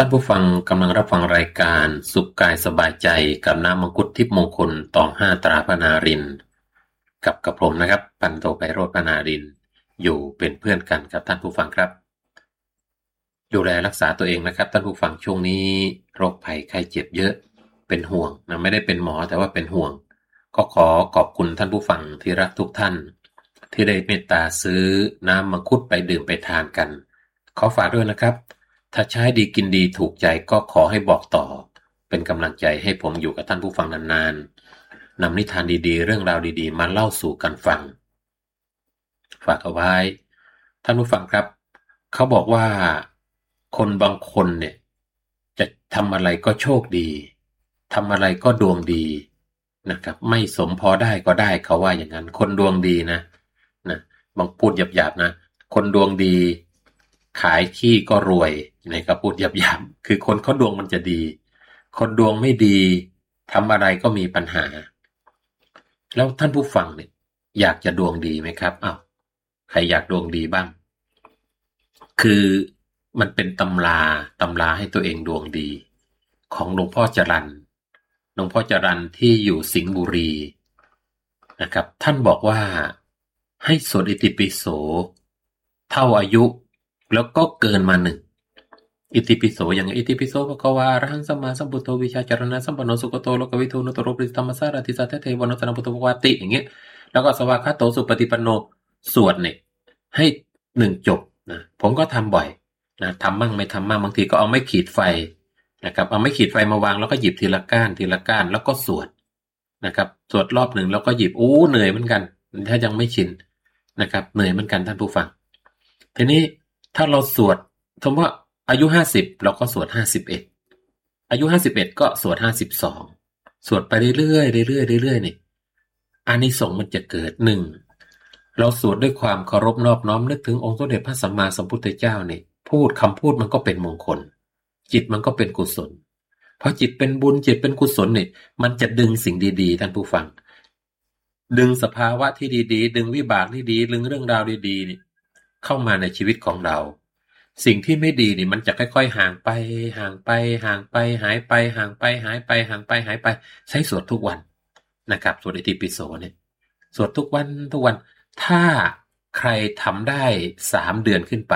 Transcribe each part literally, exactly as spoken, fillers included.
านผู้ฟังกำลังรับฟังรายการสุขกายสบายใจกับน้ำมังคุดทิพย์มงคลตองห้าตราพนารินกับกับผมนะครับพันโทไพโรจน์พนารินอยู่เป็นเพื่อนกันกับท่านผู้ฟังครับดูแลรักษาตัวเองนะครับท่านผู้ฟังช่วงนี้โรคภัยไข้เจ็บเยอะเป็นห่วงนะไม่ได้เป็นหมอแต่ว่าเป็นห่วงก็ขอขอบคุณท่านผู้ฟังที่รักทุกท่านที่ได้เมตตาซื้อน้ำมังคุดไปดื่มไปทานกันขอฝากด้วยนะครับถ้าใช้ดีกินดีถูกใจก็ขอให้บอกต่อเป็นกำลังใจให้ผมอยู่กับท่านผู้ฟังนานๆนำนิทานดีๆเรื่องราวดีๆมาเล่าสู่กันฟังฝากเอาไว้ท่านผู้ฟังครับเขาบอกว่าคนบางคนเนี่ยจะทำอะไรก็โชคดีทำอะไรก็ดวงดีนะครับไม่สมพอได้ก็ได้เขาว่าอย่างนั้นคนดวงดีนะนะบางพูดหยาบๆนะคนดวงดีขายขี้ก็รวยในกระพูดหยาบๆคือคนเขาดวงมันจะดีคนดวงไม่ดีทำอะไรก็มีปัญหาแล้วท่านผู้ฟังเนี่ยอยากจะดวงดีไหมครับอ้าวใครอยากดวงดีบ้างคือมันเป็นตำราตำราให้ตัวเองดวงดีของหลวงพ่อจรัญหลวงพ่อจรัญที่อยู่สิงห์บุรีนะครับท่านบอกว่าให้สวดอิติปิโสเท่าอายุแล้วก็เกินมาหนึ่งอิติปิโสอย่างอิติปิโสภะคะวาอะระหังสัมมาสัมพุทโธวิชชาจารณะสัมปันโนสุขโตโลกวิทูนุตโรปริธรรมสารติสัทธเทวโนสนพุทโธภควาติอย่างเงี้ยแล้วก็สวากขาโตสุปฏิปันโนสวดเนี่ยให้หนึ่งจบนะผมก็ทำบ่อยนะทำมั่งไม่ทำมั่งบางทีก็เอาไม้ขีดไฟนะครับเอาไม้ขีดไฟมาวางแล้วก็หยิบทีละก้านทีละก้านแล้วก็สวดนะครับสวดรอบหนึ่งแล้วก็หยิบอู้เหนื่อยเหมือนกันถ้ายังไม่ชินนะครับเหนื่อยเหมือนกันท่านผู้ฟังทีนี้ถ้าเราสวดสมมติว่าอายุห้าสิบเราก็สวดห้าสิบเอ็ดอายุห้าสิบเอ็ดก็สวดห้าสิบสองสวดไปเรื่อยๆเรื่อยๆเรื่อยๆนี่อานิสงส์มันจะเกิดหนึ่งเราสวดด้วยความเคารพนอบน้อมนึกถึงองค์สมเด็จพระสัมมาสัมพุทธเจ้านี่พูดคำพูดมันก็เป็นมงคลจิตมันก็เป็นกุศลพอจิตเป็นบุญจิตเป็นกุศลนี่มันจะดึงสิ่งดีๆท่านผู้ฟังดึงสภาวะที่ดีๆดึงวิบากที่ดีดึงเรื่องราวดีๆนี่เข้ามาในชีวิตของเราสิ่งที่ไม่ดีนี่มันจะค่อยๆห่างไปห่างไปห่างไปหายไปห่างไปหายไปห่างไปหายไปใช้สวดทุกวันนะครับสวดอิติปิโสเนี่ยสวดทุกวันทุกวันถ้าใครทำได้สามเดือนขึ้นไป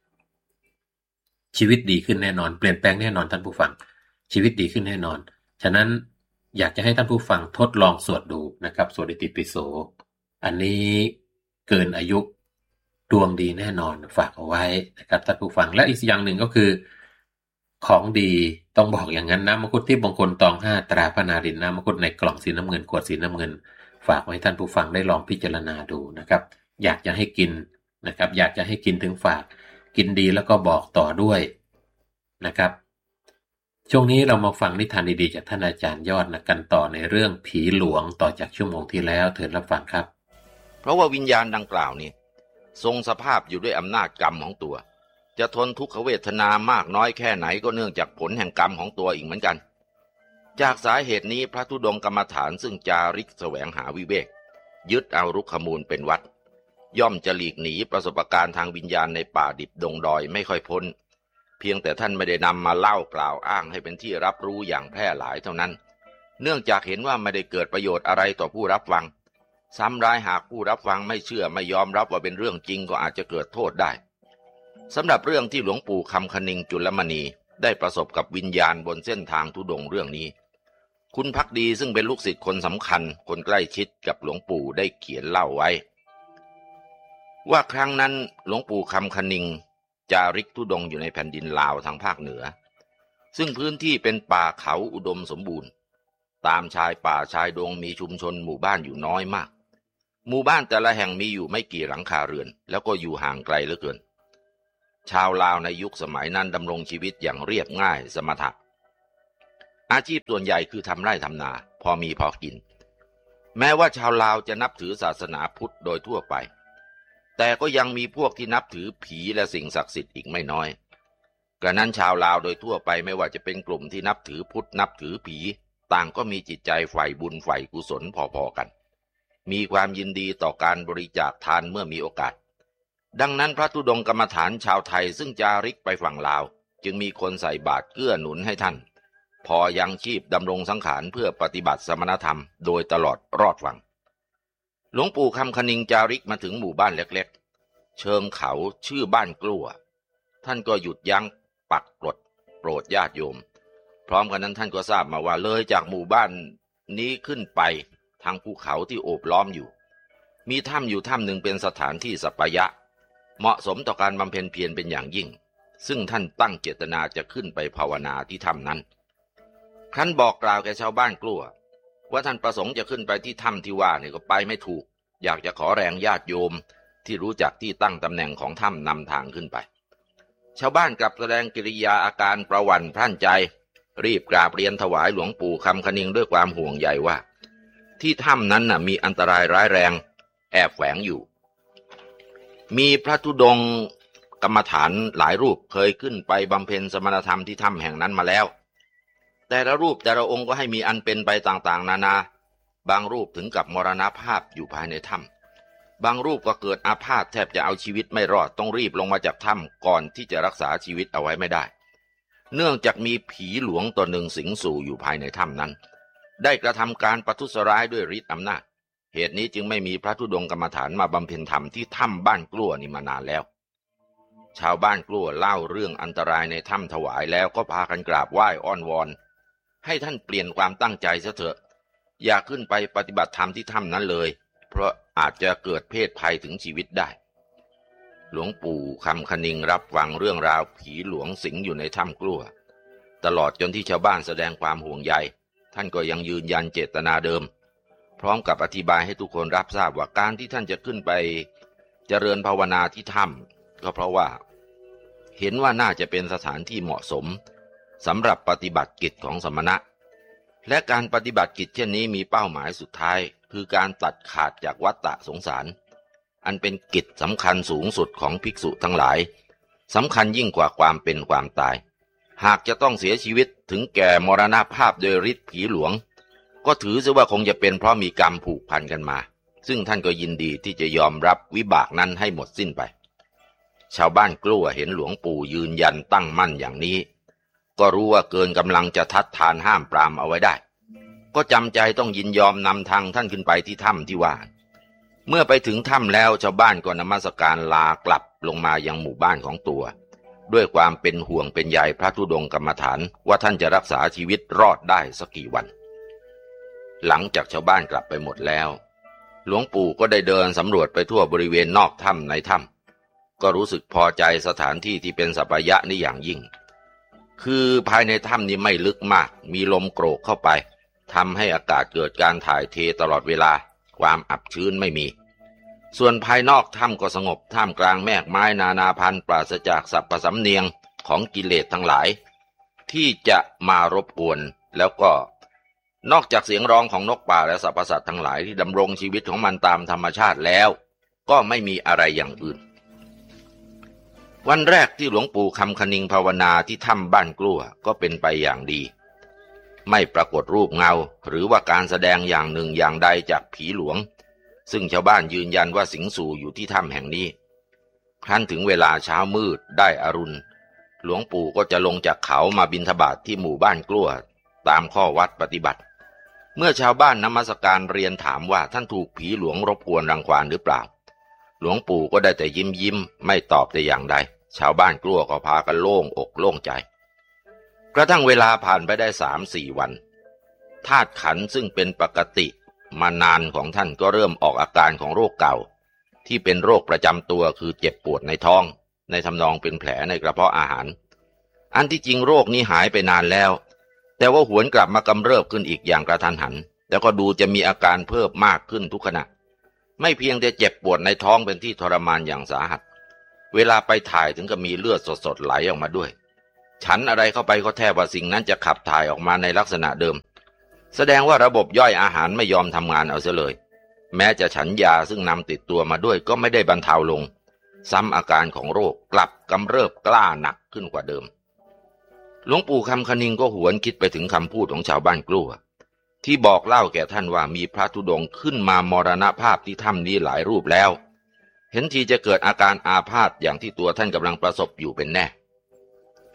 ชีวิตดีขึ้นแน่นอนเปลี่ยนแปลงแน่นอนท่านผู้ฟังชีวิตดีขึ้นแน่นอนฉะนั้นอยากจะให้ท่านผู้ฟังทดลองสวดดูนะครับสวดอิติปิโสอันนี้เกินอายุดวงดีแน่นอนฝากเอาไว้นะครับท่านผู้ฟังและอีกอย่างหนึ่งก็คือของดีต้องบอกอย่างนั้นน้ำมังคุดที่มงคลตองห้าตราพนารินน้ำมังคุดในกล่องสีน้ำเงินขวดสีน้ำเงินฝากไว้ท่านผู้ฟังได้ลองพิจารณาดูนะครับอยากจะให้กินนะครับอยากจะให้กินถึงฝากกินดีแล้วก็บอกต่อด้วยนะครับช่วงนี้เรามาฟังนิทานดีๆจากท่านอาจารย์ยอดนะกันต่อในเรื่องผีหลวงต่อจากชั่วโมงที่แล้วเถิดรับฟังครับเพราะว่าวิญญาณดังกล่าวนี้ทรงสภาพอยู่ด้วยอำนาจกรรมของตัวจะทนทุกขเวทนามากน้อยแค่ไหนก็เนื่องจากผลแห่งกรรมของตัวอีกเหมือนกันจากสาเหตุนี้พระธุดงค์กรรมฐานซึ่งจาริกแสวงหาวิเวกยึดเอารุกขมูลเป็นวัดย่อมจะหลีกหนีประสบการณ์ทางวิญญาณในป่าดิบดงดอยไม่ค่อยพ้นเพียงแต่ท่านไม่ได้นำมาเล่ากล่าวอ้างให้เป็นที่รับรู้อย่างแพร่หลายเท่านั้นเนื่องจากเห็นว่าไม่ได้เกิดประโยชน์อะไรต่อผู้รับฟังซ้ำร้ายหากผู้รับฟังไม่เชื่อไม่ยอมรับว่าเป็นเรื่องจริงก็อาจจะเกิดโทษได้สำหรับเรื่องที่หลวงปู่คำคณิงจุลมณีได้ประสบกับวิญญาณบนเส้นทางธุดงค์เรื่องนี้คุณภักดีซึ่งเป็นลูกศิษย์คนสำคัญคนใกล้ชิดกับหลวงปู่ได้เขียนเล่าไว้ว่าครั้งนั้นหลวงปู่คำคณิงจาริกธุดงค์อยู่ในแผ่นดินลาวทางภาคเหนือซึ่งพื้นที่เป็นป่าเขาอุดมสมบูรณ์ตามชายป่าชายดงมีชุมชนหมู่บ้านอยู่น้อยมากหมู่บ้านแต่ละแห่งมีอยู่ไม่กี่หลังคาเรือนแล้วก็อยู่ห่างไกลเหลือเกินชาวลาวในยุคสมัยนั้นดำรงชีวิตอย่างเรียบง่ายสมถะอาชีพส่วนใหญ่คือทำไร่ทำนาพอมีพอกินแม้ว่าชาวลาวจะนับถือศาสนาพุทธโดยทั่วไปแต่ก็ยังมีพวกที่นับถือผีและสิ่งศักดิ์สิทธิ์อีกไม่น้อยกระนั้นชาวลาวโดยทั่วไปไม่ว่าจะเป็นกลุ่มที่นับถือพุทธนับถือผีต่างก็มีจิตใจใฝ่บุญใฝ่กุศลพอๆกันมีความยินดีต่อการบริจาคทานเมื่อมีโอกาสดังนั้นพระธุดงค์กรรมฐานชาวไทยซึ่งจาริกไปฝั่งลาวจึงมีคนใส่บาตรเกื้อหนุนให้ท่านพอยังชีพดำรงสังขารเพื่อปฏิบัติสมณธรรมโดยตลอดรอดฝั่งหลวงปู่คำคณิงจาริกมาถึงหมู่บ้านเล็กๆเชิงเขาชื่อบ้านกลัวท่านก็หยุดยั้งปักกรดโปรดญาติโยมพร้อมกันนั้นท่านก็ทราบมาว่าเลยจากหมู่บ้านนี้ขึ้นไปทางภูเขาที่โอบล้อมอยู่มีถ้ำอยู่ถ้ำหนึ่งเป็นสถานที่สัปปายะเหมาะสมต่อการบำเพ็ญเพียรเป็นอย่างยิ่งซึ่งท่านตั้งเจตนาจะขึ้นไปภาวนาที่ถ้ำนั้นครั้นบอกกล่าวแก่ชาวบ้านกลัวว่าท่านประสงค์จะขึ้นไปที่ถ้ำที่ว่านี่ก็ไปไม่ถูกอยากจะขอแรงญาติโยมที่รู้จักที่ตั้งตำแหน่งของถ้ำนำทางขึ้นไปชาวบ้านกลับแสดงกิริยาอาการประหวั่นพรั่นใจรีบกราบเรียนถวายหลวงปู่คำคณิงด้วยความห่วงใยว่าที่ถ้ำนั้นน่ะมีอันตรายร้ายแรงแอบแฝงอยู่มีพระธุดงค์กรรมฐานหลายรูปเคยขึ้นไปบำเพ็ญสมณธรรมที่ถ้ำแห่งนั้นมาแล้วแต่ละรูปแต่ละองค์ก็ให้มีอันเป็นไปต่างๆนานาบางรูปถึงกับมรณภาพอยู่ภายในถ้ำบางรูปก็เกิดอาพาธแทบจะเอาชีวิตไม่รอดต้องรีบลงมาจากถ้ำก่อนที่จะรักษาชีวิตเอาไว้ไม่ได้เนื่องจากมีผีหลวงตนหนึ่งสิงสู่อยู่ภายในถ้ำนั้นได้กระทำการประทุษร้ายด้วยฤทธิ์อำนาจเหตุนี้จึงไม่มีพระธุดงค์กรรมฐานมาบำเพ็ญธรรมที่ถ้ำบ้านกลัวนี่มานานแล้วชาวบ้านกลัวเล่าเรื่องอันตรายในถ้ำถวายแล้วก็พากันกราบไหว้อ้อนวอนให้ท่านเปลี่ยนความตั้งใจเสียเถอะอย่าขึ้นไปปฏิบัติธรรมที่ถ้ำนั้นเลยเพราะอาจจะเกิดเพศภัยถึงชีวิตได้หลวงปู่คำคณิงรับฟังเรื่องราวผีหลวงสิงอยู่ในถ้ำกลัวตลอดจนที่ชาวบ้านแสดงความห่วงใยท่านก็ยังยืนยันเจตนาเดิมพร้อมกับอธิบายให้ทุกคนรับทราบว่าการที่ท่านจะขึ้นไปเจริญภาวนาที่ถ้ำก็เพราะว่าเห็นว่าน่าจะเป็นสถานที่เหมาะสมสำหรับปฏิบัติกิจของสมณะและการปฏิบัติกิจเช่นนี้มีเป้าหมายสุดท้ายคือการตัดขาดจากวัฏฏะสงสารอันเป็นกิจสำคัญสูงสุดของภิกษุทั้งหลายสำคัญยิ่งกว่าความเป็นความตายหากจะต้องเสียชีวิตถึงแก่มรณภาพโดยฤทธิ์ผีหลวงก็ถือซะว่าคงจะเป็นเพราะมีกรรมผูกพันกันมาซึ่งท่านก็ยินดีที่จะยอมรับวิบากนั้นให้หมดสิ้นไปชาวบ้านกลัวเห็นหลวงปู่ยืนยันตั้งมั่นอย่างนี้ก็รู้ว่าเกินกำลังจะทัดทานห้ามปรามเอาไว้ได้ก็จำใจต้องยินยอมนำทางท่านขึ้นไปที่ถ้ำที่ว่าเมื่อไปถึงถ้ำแล้วชาวบ้านก็นมัสการลากลับลงมายังหมู่บ้านของตัวด้วยความเป็นห่วงเป็นใยพระธุดงค์กรรมฐานว่าท่านจะรักษาชีวิตรอดได้สักกี่วันหลังจากชาวบ้านกลับไปหมดแล้วหลวงปู่ก็ได้เดินสำรวจไปทั่วบริเวณนอกถ้ำในถ้ำก็รู้สึกพอใจสถานที่ที่เป็นสัปปายะนี่อย่างยิ่งคือภายในถ้ำนี้ไม่ลึกมากมีลมโกรกเข้าไปทำให้อากาศเกิดการถ่ายเทตลอดเวลาความอับชื้นไม่มีส่วนภายนอกถ้ำก็สงบท่ามกลางแมกไม้นานาพันธุ์ปราศจากสัพพสำเนียงของกิเลสทั้งหลายที่จะมารบกวนแล้วก็นอกจากเสียงร้องของนกป่าและสรรพสัตว์ทั้งหลายที่ดำรงชีวิตของมันตามธรรมชาติแล้วก็ไม่มีอะไรอย่างอื่นวันแรกที่หลวงปู่คำคณิงภาวนาที่ถ้ำบ้านกลัวก็เป็นไปอย่างดีไม่ปรากฏรูปเงาหรือว่าการแสดงอย่างหนึ่งอย่างใดจากผีหลวงซึ่งชาวบ้านยืนยันว่าสิงสู่อยู่ที่ถ้ำแห่งนี้ครั้นถึงเวลาเช้ามืดได้อรุณหลวงปู่ก็จะลงจากเขามาบิณฑบาตที่หมู่บ้านกลัวตามข้อวัดปฏิบัติเมื่อชาวบ้านนมัสการเรียนถามว่าท่านถูกผีหลวงรบกวนรังควานหรือเปล่าหลวงปู่ก็ได้แต่ยิ้มยิ้มไม่ตอบแต่อย่างใดชาวบ้านกลัวก็พากันโล่งอกโล่งใจกระทั่งเวลาผ่านไปได้สามสี่วันธาตุขันธ์ซึ่งเป็นปกติมานานของท่านก็เริ่มออกอาการของโรคเก่าที่เป็นโรคประจำตัวคือเจ็บปวดในท้องในทำนองเป็นแผลในกระเพาะอาหารอันที่จริงโรคนี้หายไปนานแล้วแต่ว่าหวนกลับมากำเริบขึ้นอีกอย่างกระทันหันแล้วก็ดูจะมีอาการเพิ่มมากขึ้นทุกขณะไม่เพียงแต่เจ็บปวดในท้องเป็นที่ทรมานอย่างสาหัสเวลาไปถ่ายถึงกับมีเลือดสดๆไหลออกมาด้วยฉันอะไรเข้าไปก็แทบว่าสิ่งนั้นจะขับถ่ายออกมาในลักษณะเดิมแสดงว่าระบบย่อยอาหารไม่ยอมทำงานเอาเสียเลยแม้จะฉันยาซึ่งนำติดตัวมาด้วยก็ไม่ได้บรรเทาลงซ้ำอาการของโรคกลับกำเริบกล้าหนักขึ้นกว่าเดิมหลวงปู่คำคณิงก็หวนคิดไปถึงคำพูดของชาวบ้านกลัวที่บอกเล่าแก่ท่านว่ามีพระธุดงค์ขึ้นมามรณภาพที่ถ้ำนี้หลายรูปแล้วเห็นทีจะเกิดอาการอาพาธอย่างที่ตัวท่านกำลังประสบอยู่เป็นแน่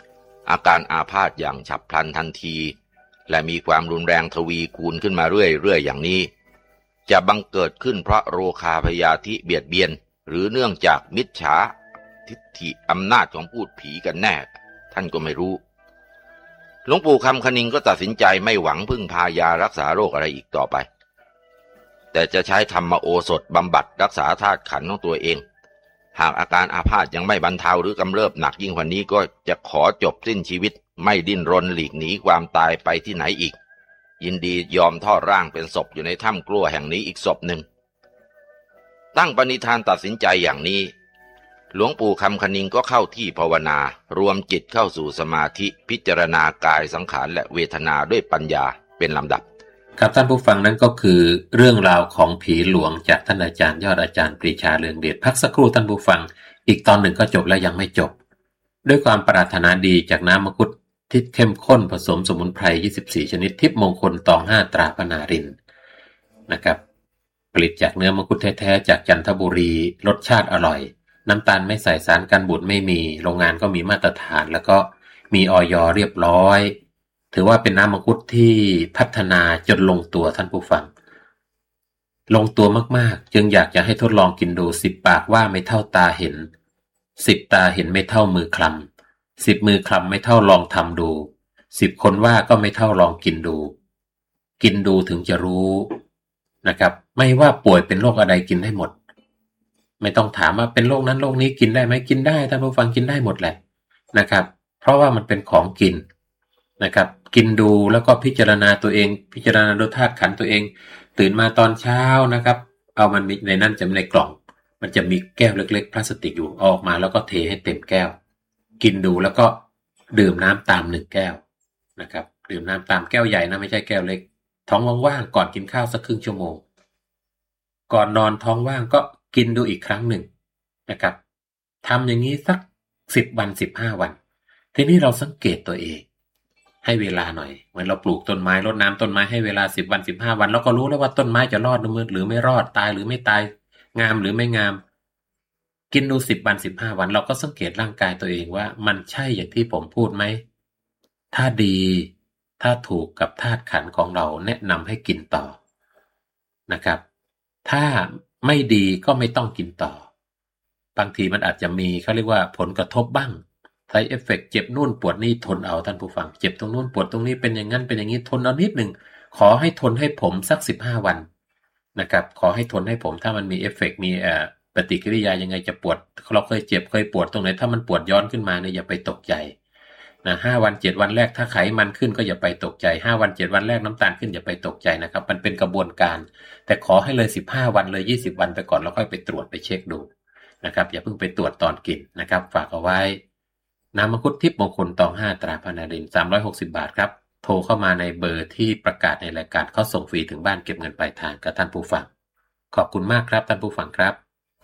อาการอาพาธอย่างฉับพลันทันทีและมีความรุนแรงทวีคูณขึ้นมาเรื่อยๆอย่างนี้จะบังเกิดขึ้นเพราะโรคาพยาธิเบียดเบียนหรือเนื่องจากมิจฉาทิฏฐิอำนาจของพูดผีกันแน่ท่านก็ไม่รู้หลวงปู่คำคณิงก็ตัดสินใจไม่หวังพึ่งพายารักษาโรคอะไรอีกต่อไปแต่จะใช้ธรรมโอสถบำบัดรักษาธาตุขันธ์ของตัวเองหากอาการอาพาธยังไม่บรรเทาหรือกำเริบหนักยิ่งกว่านี้ก็จะขอจบสิ้นชีวิตไม่ดิ้นรนหลีกหนีความตายไปที่ไหนอีกยินดียอมทอดร่างเป็นศพอยู่ในถ้ำกลัวแห่งนี้อีกศพหนึ่งตั้งปณิธานตัดสินใจอย่างนี้หลวงปู่คำคณิงก็เข้าที่ภาวนารวมจิตเข้าสู่สมาธิพิจารณากายสังขารและเวทนาด้วยปัญญาเป็นลำดับครับท่านผู้ฟังนั้นก็คือเรื่องราวของผีหลวงจากท่านอาจารย์ยอดอาจารย์ปรีชาเรืองเดชพักสักครู่ท่านผู้ฟังอีกตอนหนึ่งก็จบและยังไม่จบด้วยความปรารถนาดีจากน้ำมังคุดที่เข้มข้นผสมสมุนไพรยี่สิบสี่ชนิดทิพย์มงคลตองห้าตราพนารินนะครับผลิตจากเนื้อมังคุดแท้ๆจากจันทบุรีรสชาติอร่อยน้ำตาลไม่ใส่สารกันบูดไม่มีโรงงานก็มีมาตรฐานแล้วก็มีอย.เรียบร้อยถือว่าเป็นน้ำมังคุดที่พัฒนาจนลงตัวท่านผู้ฟังลงตัวมากๆจึงอยากจะให้ทดลองกินดูสิบปากว่าไม่เท่าตาเห็นสิบตาเห็นไม่เท่ามือคลำสิบมือคลำไม่เท่าลองทำดูสิบคนว่าก็ไม่เท่าลองกินดูกินดูถึงจะรู้นะครับไม่ว่าป่วยเป็นโรคอะไรกินได้หมดไม่ต้องถามว่าเป็นโรคนั้นโรคนี้กินได้ไหมกินได้ท่านผู้ฟังกินได้หมดแหละนะครับเพราะว่ามันเป็นของกินนะครับกินดูแล้วก็พิจารณาตัวเองพิจารณาดูธาตุขันธ์ตัวเองตื่นมาตอนเช้านะครับเอามันในนั้นจะในกล่องมันจะมีแก้วเล็กๆพลาสติกอยู่ออกมาแล้วก็เทให้เต็มแก้วกินดูแล้วก็ดื่มน้ำตามหนึ่งแก้วนะครับดื่มน้ำตามแก้วใหญ่นะไม่ใช่แก้วเล็กท้องว่างๆก่อนกินข้าวสักครึ่งชั่วโมงก่อนนอนท้องว่างก็กินดูอีกครั้งหนึ่งนะครับทำอย่างนี้สักสิบวันสิบห้าวันทีนี้เราสังเกตตัวเองให้เวลาหน่อยเหมือนเราปลูกต้นไม้รดน้ำต้นไม้ให้เวลาสิบวันสิบห้าวันแล้วก็รู้แล้วว่าต้นไม้จะรอดหรือไม่รอดตายหรือไม่ตายงามหรือไม่งามกินดูสิบวันสิบห้าวันเราก็สังเกตร่างกายตัวเองว่ามันใช่อย่างที่ผมพูดไหมถ้าดีถ้าถูกกับธาตุขันธ์ของเราแนะนำให้กินต่อนะครับถ้าไม่ดีก็ไม่ต้องกินต่อบางทีมันอาจจะมีเขาเรียกว่าผลกระทบบ้างไซด์เอฟเฟกต์เจ็บนู่นปวดนี่ทนเอาท่านผู้ฟังเจ็บตรงนู่นปวดตรงนี้เป็นอย่างนั้นเป็นอย่างนี้ทนเอานิดนึงขอให้ทนให้ผมสักสิบห้าวันนะครับขอให้ทนให้ผมถ้ามันมีเอฟเฟกต์มีเอ่อปฏิกิริยายังไงจะปวดเราเคยเจ็บเคยปวดตรงไหนถ้ามันปวดย้อนขึ้นมาเนี่ยอย่าไปตกใจนะห้าวันเจ็ดวันแรกถ้าไขมันขึ้นก็อย่าไปตกใจห้าวันเจ็ดวันแรกน้ำตาลขึ้นอย่าไปตกใจนะครับมันเป็นกระบวนการแต่ขอให้เลยสิบห้าวันเลยยี่สิบวันไปก่อนแล้วค่อยไปตรวจไปเช็คดูนะครับอย่าเพิ่งไปตรวจตอนกินนะครับฝากเอาไว้น้ำมังคุดทิพย์มงคลตองห้าตราพนารินสามร้อยหกสิบบาทครับโทรเข้ามาในเบอร์ที่ประกาศในรายการเขาส่งฟรีถึงบ้านเก็บเงินปลายทางกับท่านผู้ฟังขอบคุณมากครับท่านผู้ฟังครับ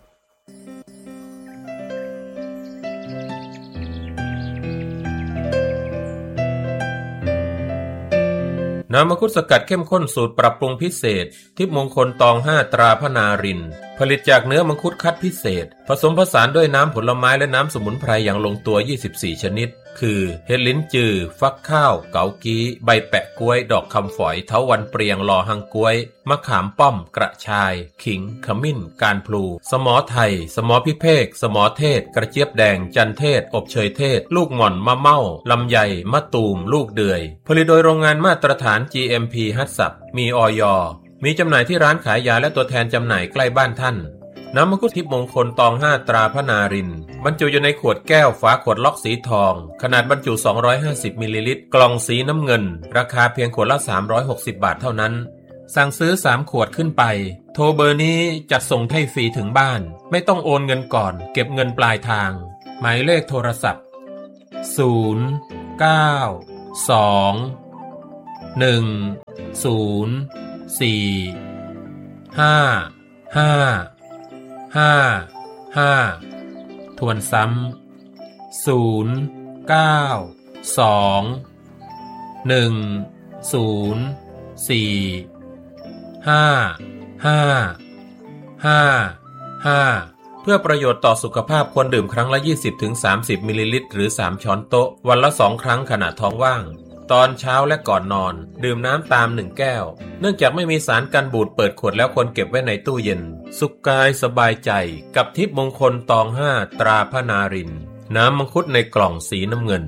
น้ำมังคุดสกัดเข้มข้นสูตรปรับปรุงพิเศษทิพย์มงคลตองห้าตราพนารินผลิตจากเนื้อมังคุดคัดพิเศษผสมผสานด้วยน้ำผลไม้และน้ำสมุนไพรอย่างลงตัวยี่สิบสี่ชนิดคือเห็ดลิ้นจือฟักข้าวเกากี้ใบแปะกล้วยดอกคำฝอยเถาวัลย์เปรียงลอหังกล้วยมะขามป้อมกระชายขิงขมิ้นการพลูสมอไทยสมอพิเภกสมอเทศกระเจี๊ยบแดงจันเทศอบเชยเทศลูกหม่อนมะเม่าลำไยมะตูมลูกเดือยผลิตโดยโรงงานมาตรฐาน จี เอ็ม พี ฮัตสับมีอย.มีจำหน่ายที่ร้านขายยาและตัวแทนจำหน่ายใกล้บ้านท่านน้ำมังคุดทิพย์มงคลตองห้าตราพนารินบรรจุอยู่ในขวดแก้วฝาขวดล็อกสีทองขนาดบรรจุสองร้อยห้าสิบมิลลิลิตรกล่องสีน้ำเงินราคาเพียงขวดละสามร้อยหกสิบบาทเท่านั้นสั่งซื้อสามขวดขึ้นไปโทรเบอร์นี้จัดส่งให้ฟรีถึงบ้านไม่ต้องโอนเงินก่อนเก็บเงินปลายทางหมายเลขโทรศัพท์ศูนย์ เก้า สอง หนึ่ง ศูนย์ สี่ ห้า ห้าห้า ห้าทวนซ้ำศูนย์ เก้า สอง หนึ่ง ศูนย์ สี่ ห้า ห้า ห้า ห้าเพื่อพื่อประโยชน์ต่อสุขภาพควรดื่มครั้งละ ยี่สิบถึงสามสิบ มิลลิลิตรหรือสามช้อนโต๊ะวันละสองครั้งขณะท้องว่างตอนเช้าและก่อนนอนดื่มน้ำตามหนึ่งแก้วเนื่องจากไม่มีสารกันบูดเปิดขวดแล้วควรเก็บไว้ในตู้เย็นสุขกายสบายใจกับทิพย์มงคลตองห้าตราพระนารินทร์น้ำมังคุดในกล่องสีน้ำเงิน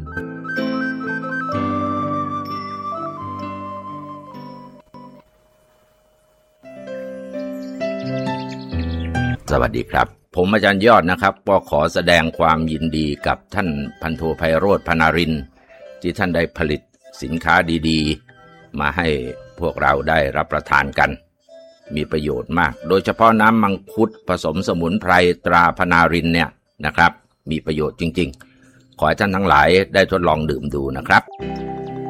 สวัสดีครับผมอาจารย์ยอดนะครับก็ขอแสดงความยินดีกับท่านพันโทไพโรจน์ พนารินทร์ที่ท่านได้ผลิตสินค้าดีๆมาให้พวกเราได้รับประทานกันมีประโยชน์มากโดยเฉพาะน้ำมังคุดผสมสมุนไพรตราพนารินทร์เนี่ยนะครับมีประโยชน์จริงๆขอให้ท่านทั้งหลายได้ทดลองดื่มดูนะครับ